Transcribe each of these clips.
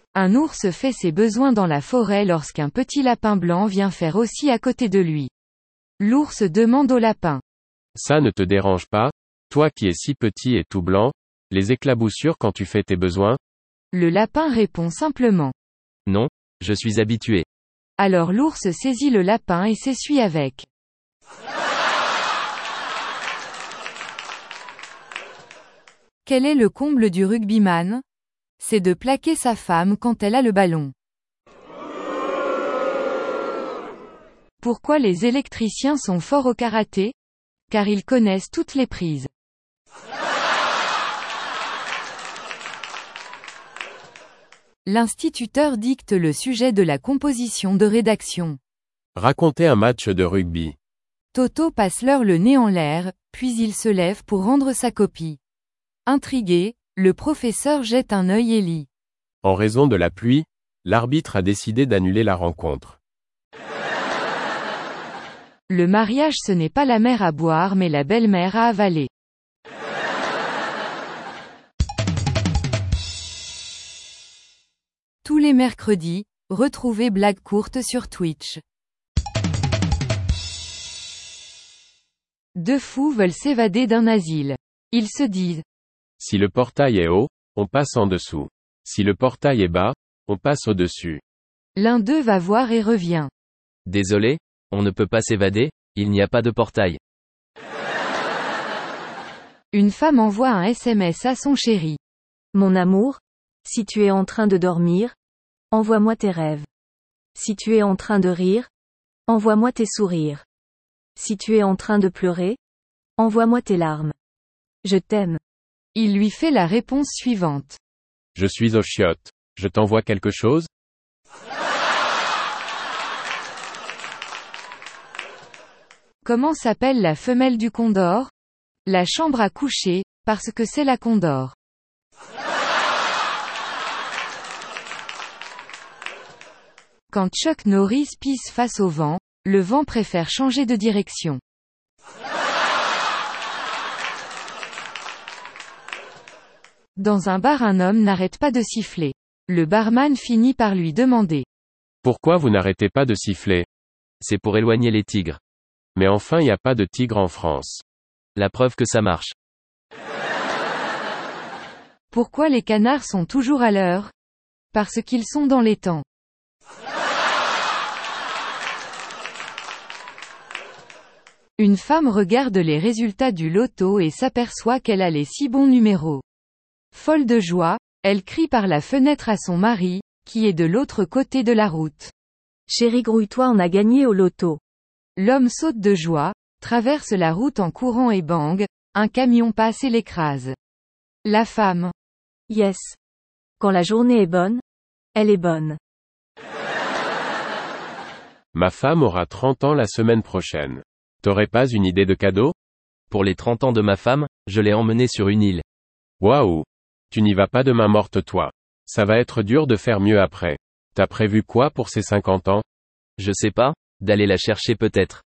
Un ours fait ses besoins dans la forêt lorsqu'un petit lapin blanc vient faire aussi à côté de lui. L'ours demande au lapin. Ça ne te dérange pas, toi qui es si petit et tout blanc, les éclaboussures quand tu fais tes besoins? Le lapin répond simplement. Non, je suis habitué. Alors l'ours saisit le lapin et s'essuie avec. Quel est le comble du rugbyman? C'est de plaquer sa femme quand elle a le ballon. Pourquoi les électriciens sont forts au karaté? Car ils connaissent toutes les prises. L'instituteur dicte le sujet de la composition de rédaction. Racontez un match de rugby. Toto passe l'heure le nez en l'air, puis il se lève pour rendre sa copie. Intrigué, le professeur jette un œil et lit. En raison de la pluie, l'arbitre a décidé d'annuler la rencontre. Le mariage ce n'est pas la mère à boire mais la belle-mère à avaler. Tous les mercredis, retrouvez Blague courte sur Twitch. Deux fous veulent s'évader d'un asile. Ils se disent. Si le portail est haut, on passe en dessous. Si le portail est bas, on passe au-dessus. L'un d'eux va voir et revient. Désolé, on ne peut pas s'évader, il n'y a pas de portail. Une femme envoie un SMS à son chéri. Mon amour, si tu es en train de dormir, envoie-moi tes rêves. Si tu es en train de rire, envoie-moi tes sourires. Si tu es en train de pleurer, envoie-moi tes larmes. Je t'aime. Il lui fait la réponse suivante. Je suis aux chiottes. Je t'envoie quelque chose? Comment s'appelle la femelle du condor? La chambre à coucher, parce que c'est la condor. Quand Chuck Norris pisse face au vent, le vent préfère changer de direction. Dans un bar un homme n'arrête pas de siffler. Le barman finit par lui demander. Pourquoi vous n'arrêtez pas de siffler? C'est pour éloigner les tigres. Mais enfin y a pas de tigre en France. La preuve que ça marche. Pourquoi les canards sont toujours à l'heure? Parce qu'ils sont dans les temps. Une femme regarde les résultats du loto et s'aperçoit qu'elle a les 6 bons numéros. Folle de joie, elle crie par la fenêtre à son mari, qui est de l'autre côté de la route. Chérie, grouille-toi, on a gagné au loto. L'homme saute de joie, traverse la route en courant et bang, un camion passe et l'écrase. La femme. Yes. Quand la journée est bonne, elle est bonne. Ma femme aura 30 ans la semaine prochaine. T'aurais pas une idée de cadeau? Pour les 30 ans de ma femme, je l'ai emmenée sur une île. Waouh! Tu n'y vas pas de main morte toi. Ça va être dur de faire mieux après. T'as prévu quoi pour ses 50 ans? Je sais pas, d'aller la chercher peut-être.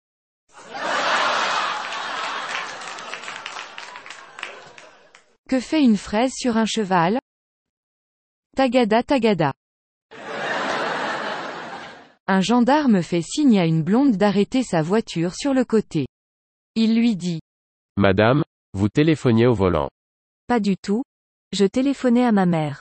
Que fait une fraise sur un cheval? Tagada tagada. Un gendarme fait signe à une blonde d'arrêter sa voiture sur le côté. Il lui dit. Madame, vous téléphoniez au volant. Pas du tout. Je téléphonais à ma mère.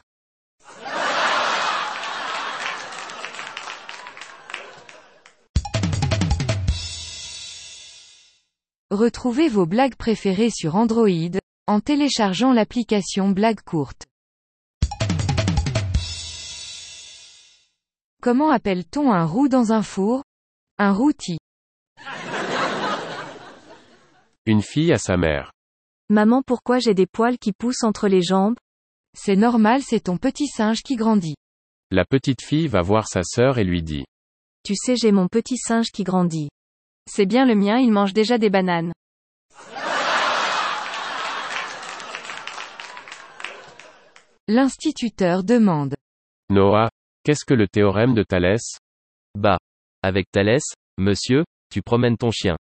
Retrouvez vos blagues préférées sur Android, en téléchargeant l'application Blague courte. Comment appelle-t-on un roux dans un four? Un rôti. Une fille à sa mère. Maman, pourquoi j'ai des poils qui poussent entre les jambes? C'est normal, c'est ton petit singe qui grandit. La petite fille va voir sa sœur et lui dit. Tu sais, j'ai mon petit singe qui grandit. C'est bien le mien, il mange déjà des bananes. L'instituteur demande. Noah, qu'est-ce que le théorème de Thalès? Bah. Avec Thalès, monsieur, tu promènes ton chien.